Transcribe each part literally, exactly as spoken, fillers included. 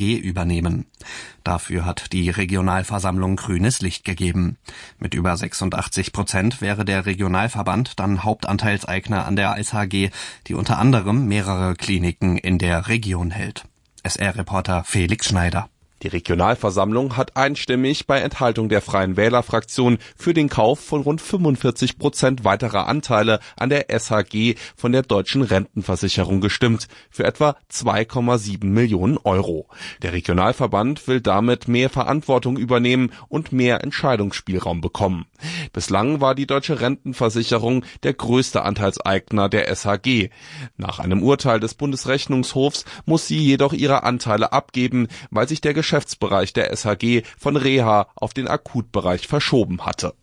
G übernehmen. Dafür hat die Regionalversammlung grünes Licht gegeben. Mit über sechsundachtzig Prozent wäre der Regionalverband dann Hauptanteilseigner an der S H G, die unter anderem mehrere Kliniken in der Region hält. S R-Reporter Felix Schneider. Die Regionalversammlung hat einstimmig bei Enthaltung der Freien Wählerfraktion für den Kauf von rund fünfundvierzig Prozent weiterer Anteile an der S H G von der Deutschen Rentenversicherung gestimmt, für etwa zwei Komma sieben Millionen Euro. Der Regionalverband will damit mehr Verantwortung übernehmen und mehr Entscheidungsspielraum bekommen. Bislang war die Deutsche Rentenversicherung der größte Anteilseigner der S H G. Nach einem Urteil des Bundesrechnungshofs muss sie jedoch ihre Anteile abgeben, weil sich der Geschäftsbereich der S H G von Reha auf den Akutbereich verschoben hatte.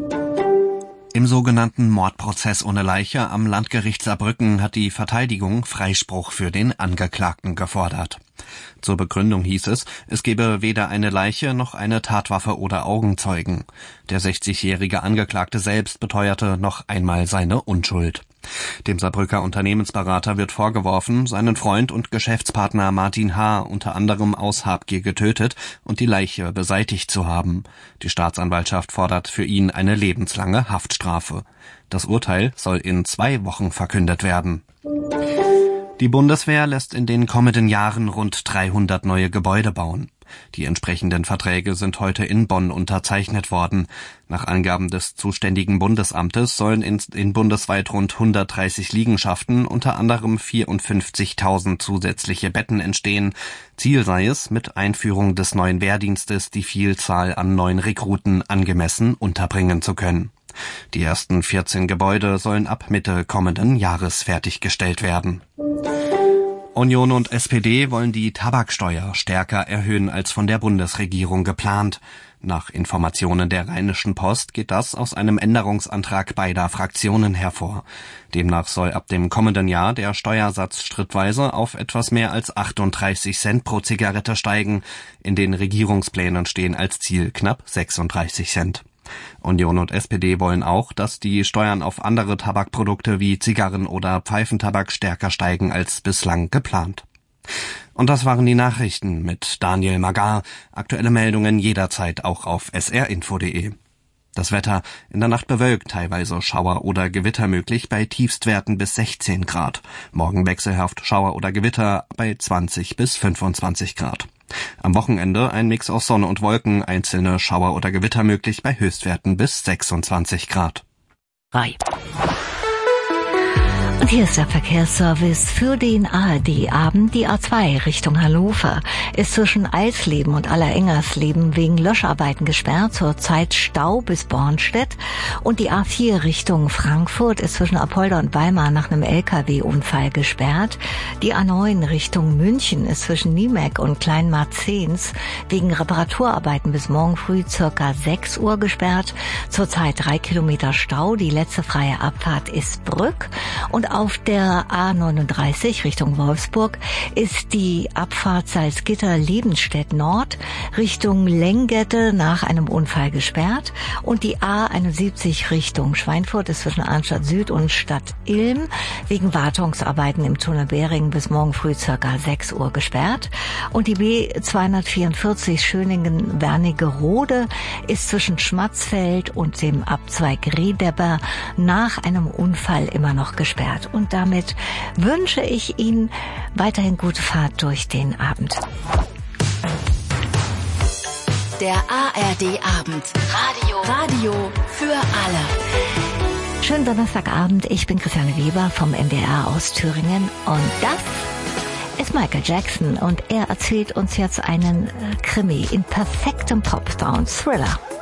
Im sogenannten Mordprozess ohne Leiche am Landgericht Saarbrücken hat die Verteidigung Freispruch für den Angeklagten gefordert. Zur Begründung hieß es, es gebe weder eine Leiche noch eine Tatwaffe oder Augenzeugen. Der sechzigjährige Angeklagte selbst beteuerte noch einmal seine Unschuld. Dem Saarbrücker Unternehmensberater wird vorgeworfen, seinen Freund und Geschäftspartner Martin H. unter anderem aus Habgier getötet und die Leiche beseitigt zu haben. Die Staatsanwaltschaft fordert für ihn eine lebenslange Haftstrafe. Das Urteil soll in zwei Wochen verkündet werden. Die Bundeswehr lässt in den kommenden Jahren rund dreihundert neue Gebäude bauen. Die entsprechenden Verträge sind heute in Bonn unterzeichnet worden. Nach Angaben des zuständigen Bundesamtes sollen in, in bundesweit rund hundertdreißig Liegenschaften unter anderem vierundfünfzigtausend zusätzliche Betten entstehen. Ziel sei es, mit Einführung des neuen Wehrdienstes die Vielzahl an neuen Rekruten angemessen unterbringen zu können. Die ersten vierzehn Gebäude sollen ab Mitte kommenden Jahres fertiggestellt werden. Union und S P D wollen die Tabaksteuer stärker erhöhen als von der Bundesregierung geplant. Nach Informationen der Rheinischen Post geht das aus einem Änderungsantrag beider Fraktionen hervor. Demnach soll ab dem kommenden Jahr der Steuersatz schrittweise auf etwas mehr als achtunddreißig Cent pro Zigarette steigen. In den Regierungsplänen stehen als Ziel knapp sechsunddreißig Cent. Union und S P D wollen auch, dass die Steuern auf andere Tabakprodukte wie Zigarren oder Pfeifentabak stärker steigen als bislang geplant. Und das waren die Nachrichten mit Daniel Magar. Aktuelle Meldungen jederzeit auch auf s r info punkt d e. Das Wetter: in der Nacht bewölkt, teilweise Schauer oder Gewitter möglich bei Tiefstwerten bis sechzehn Grad. Morgen wechselhaft Schauer oder Gewitter bei zwanzig bis fünfundzwanzig Grad. Am Wochenende ein Mix aus Sonne und Wolken, einzelne Schauer oder Gewitter möglich bei Höchstwerten bis sechsundzwanzig Grad. Drei. Und hier ist der Verkehrsservice für den A R D-Abend. Die A zwei Richtung Hannover ist zwischen Eisleben und Allerengersleben wegen Löscharbeiten gesperrt. Zurzeit Stau bis Bornstedt. Und die A vier Richtung Frankfurt ist zwischen Apolda und Weimar nach einem L K W-Unfall gesperrt. Die A neun Richtung München ist zwischen Niemek und Kleinmarzens wegen Reparaturarbeiten bis morgen früh circa sechs Uhr gesperrt. Zurzeit drei Kilometer Stau. Die letzte freie Abfahrt ist Brück. Und auf der A neununddreißig Richtung Wolfsburg ist die Abfahrt Salzgitter-Lebenstedt Nord Richtung Lenggette nach einem Unfall gesperrt. Und die A einundsiebzig Richtung Schweinfurt ist zwischen Arnstadt Süd und Stadt Ilm wegen Wartungsarbeiten im Tunnel Behring bis morgen früh circa sechs Uhr gesperrt. Und die B zweihundertvierundvierzig Schöningen-Wernigerode ist zwischen Schmatzfeld und dem Abzweig Riedepper nach einem Unfall immer noch gesperrt. Und damit wünsche ich Ihnen weiterhin gute Fahrt durch den Abend. Der A R D-Abend. Radio. Radio für alle. Schönen Donnerstagabend. Ich bin Christiane Weber vom M D R aus Thüringen. Und das ist Michael Jackson. Und er erzählt uns jetzt einen Krimi in perfektem Pop-Down-Thriller.